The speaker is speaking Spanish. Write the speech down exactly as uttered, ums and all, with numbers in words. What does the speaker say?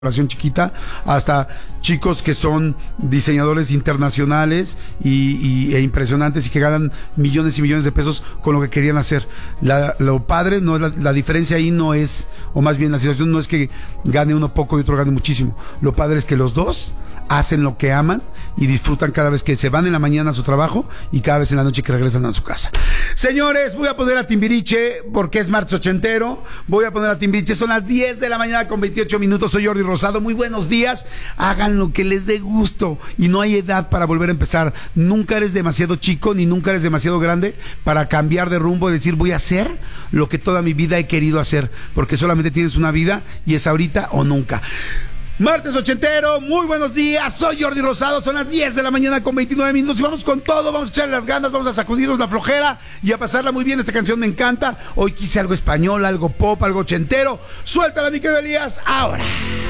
población chiquita hasta chicos que son diseñadores internacionales y, y, e impresionantes y que ganan millones y millones de pesos con lo que querían hacer. La, lo padre, no la, la diferencia ahí no es, o más bien la situación no es que gane uno poco y otro gane muchísimo. Lo padre es que los dos hacen lo que aman y disfrutan cada vez que se van en la mañana a su trabajo y cada vez en la noche que regresan a su casa. Señores, voy a poner a Timbiriche porque es martes ochentero. Voy a poner a Timbiriche, son las diez de la mañana con veintiocho minutos. Soy Jordi Rosado, muy buenos días. Hagan lo que les dé gusto y no hay edad para volver a empezar. Nunca eres demasiado chico ni nunca eres demasiado grande para cambiar de rumbo y decir voy a hacer lo que toda mi vida he querido hacer, porque solamente tienes una vida y es ahorita o nunca. Martes ochentero, muy buenos días, soy Jordi Rosado, son las diez de la mañana con veintinueve minutos y vamos con todo, vamos a echarle las ganas, vamos a sacudirnos la flojera y a pasarla muy bien. Esta canción me encanta, hoy quise algo español, algo pop, algo ochentero. Suéltala, mi querido Elías, ahora.